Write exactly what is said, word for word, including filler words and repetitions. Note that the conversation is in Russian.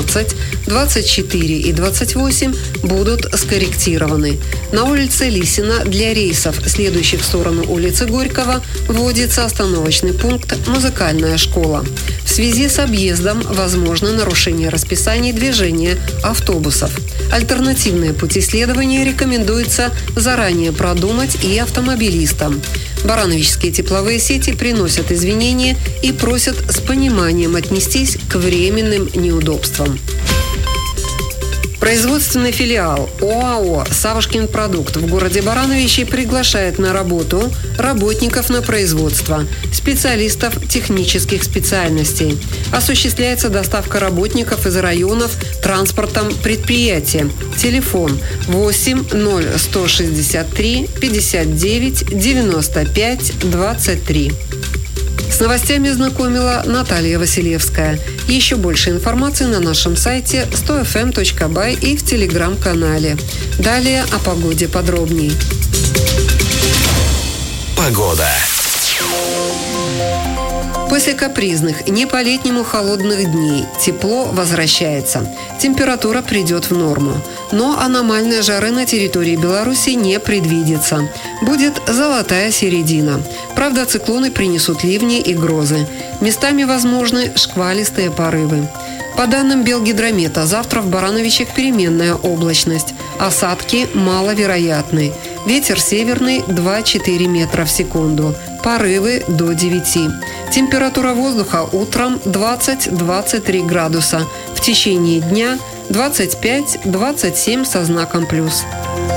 двенадцать, двадцать четыре и двадцать восемь будут скорректированы. На улице Лисина для рейсов, следующих в сторону улицы Горького, вводится остановочный пункт «Музыкальная школа». В связи с объездом возможно нарушение расписаний движения автобусов. Альтернативные пути следования рекомендуется заранее продумать и автомобилистам. Барановичские тепловые сети приносят извинения и просят с пониманием отнестись к временным неудобствам. Производственный филиал ОАО «Савушкин продукт» в городе Барановичи приглашает на работу работников на производство, специалистов технических специальностей. Осуществляется доставка работников из районов транспортом предприятия. Телефон восемь ноль сто шестьдесят три пятьдесят девять девяносто пять двадцать три. С новостями знакомила Наталья Василевская. Еще больше информации на нашем сайте сто эф эм точка бай и в телеграм-канале. Далее о погоде подробней. Погода. После капризных, не по-летнему холодных дней тепло возвращается. Температура придет в норму. Но аномальной жары на территории Беларуси не предвидится. Будет золотая середина. Правда, циклоны принесут ливни и грозы. Местами возможны шквалистые порывы. По данным Белгидромета, завтра в Барановичах переменная облачность. Осадки маловероятны. Ветер северный два-четыре метра в секунду. Порывы до девяти. Температура воздуха утром двадцать-двадцать три градуса. В течение дня двадцать пять-двадцать семь со знаком плюс.